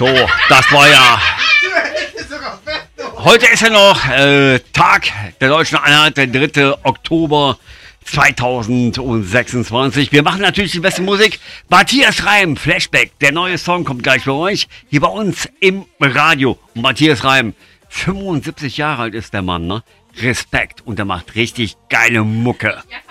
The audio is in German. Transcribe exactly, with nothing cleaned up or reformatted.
So, das war ja... Heute ist ja noch äh, Tag der Deutschen Einheit, der dritte Oktober zweitausendsechsundzwanzig. Wir machen natürlich die beste Musik. Matthias Reim, Flashback, der neue Song kommt gleich bei euch, hier bei uns im Radio. Und Matthias Reim, fünfundsiebzig Jahre alt ist der Mann, ne? Respekt, und der macht richtig geile Mucke.